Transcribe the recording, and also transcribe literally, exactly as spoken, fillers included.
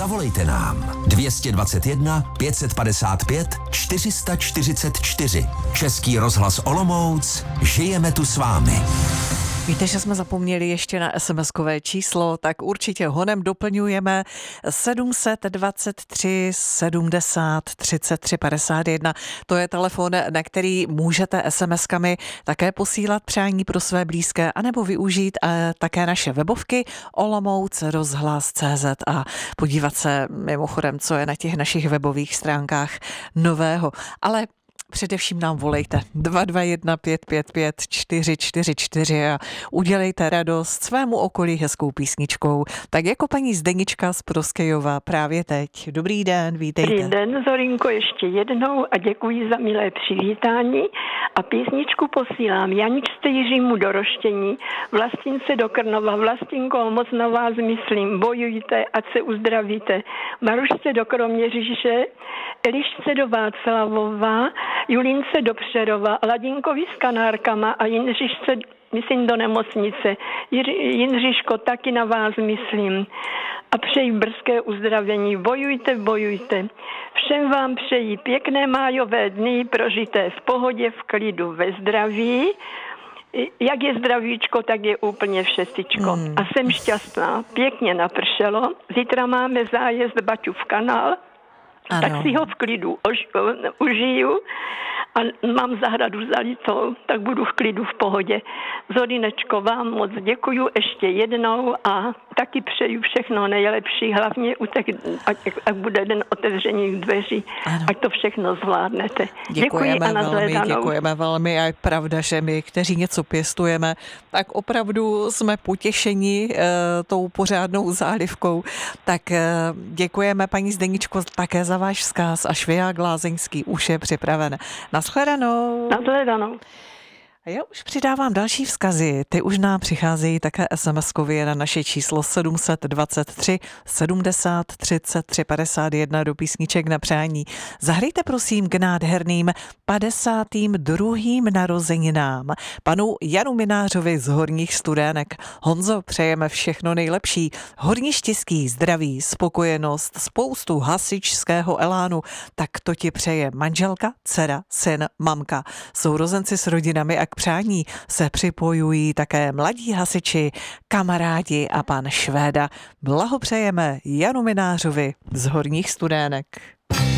Zavolejte nám dvě stě dvacet jedna pět set padesát pět čtyři sta čtyřicet čtyři. Český rozhlas Olomouc, žijeme tu s vámi. Víte, že jsme zapomněli ještě na es em eskové číslo, tak určitě honem doplňujeme sedm set dvacet tři sedmdesát třicet tři padesát jedna. To je telefon, na který můžete es em eskami také posílat přání pro své blízké, anebo využít také naše webovky olomouc rozhlas tečka cé zet a podívat se mimochodem, co je na těch našich webových stránkách nového. Ale především nám volejte dva dva jedna pět pět pět čtyři čtyři čtyři a udělejte radost svému okolí hezkou písničkou. Tak jako paní Zdenička z Proskejova právě teď. Dobrý den, vítejte. Dobrý den, Zorinko, ještě jednou a děkuji za milé přivítání a písničku posílám Janičce Jiřímu do Roštění, Vlastince do Krnova. Vlastinko, moc na vás myslím, bojujte, ať se uzdravíte. Marušce do Kroměříže, Elišce do Václavova, Julince do Přerova, Ladinkovi s kanárkama a Jindřišce, myslím, do nemocnice. Jindřiško, taky na vás myslím. A přeji brzké uzdravení. Bojujte, bojujte. Všem vám přeji pěkné májové dny, prožité v pohodě, v klidu, ve zdraví. Jak je zdravíčko, tak je úplně všestičko. Mm. A jsem šťastná. Pěkně napršelo. Zítra máme zájezd Baťův kanál. Ano. Tak si ho v klidu ož, užiju a mám zahradu zalitou, tak budu v klidu, v pohodě. Zorinečko, vám moc děkuju ještě jednou a taky přeju všechno nejlepší, hlavně u těch, ať, ať bude den otevřených dveří, ano. Ať to všechno zvládnete. Děkujeme Děkuji a velmi, děkujeme velmi a je pravda, že my, kteří něco pěstujeme, tak opravdu jsme potěšeni e, tou pořádnou zálivkou. Tak e, děkujeme paní Zdeničko také za váš vzkaz a Šviják Lázeňský už je připraven. Nashledanou. Nashledanou. Já už přidávám další vzkazy. Ty už nám přicházejí také es em eskově na naše číslo sedm set dvacet tři sedmdesát třicet tři padesát jedna do písniček na přání. Zahrajte prosím k nádherným padesátým druhým narozeninám panu Janu Minářovi z Horních Studenek. Honzo, přejeme všechno nejlepší. Hodně štěstí, zdraví, spokojenost, spoustu hasičského elánu. Tak to ti přeje manželka, dcera, syn, mamka. Sourozenci s rodinami a k přání se připojují také mladí hasiči, kamarádi a pan Švéda. Blahopřejeme Janu Minářovi z Horních Studenek.